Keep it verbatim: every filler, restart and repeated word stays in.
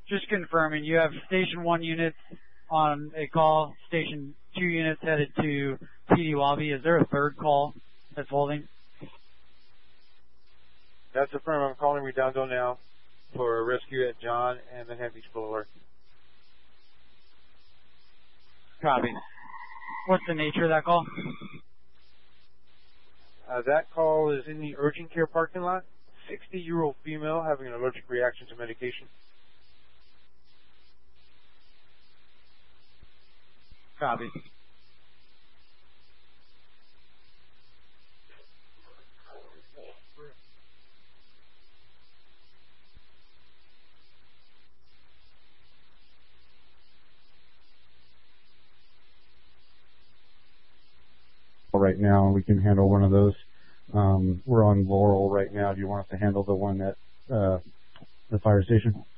Just confirming, you have Station one units on a call, Station two units headed to P D lobby. Is there a third call that's holding? That's affirmed. I'm calling Redondo now for a rescue at John and Manhattan Beach Boulevard. Copy. What's the nature of that call? Uh, that call is in the urgent care parking lot. sixty-year-old female having an allergic reaction to medication. Copy. Right now, we can handle one of those. Um, we're on Laurel right now. Do you want us to handle the one at uh, the fire station?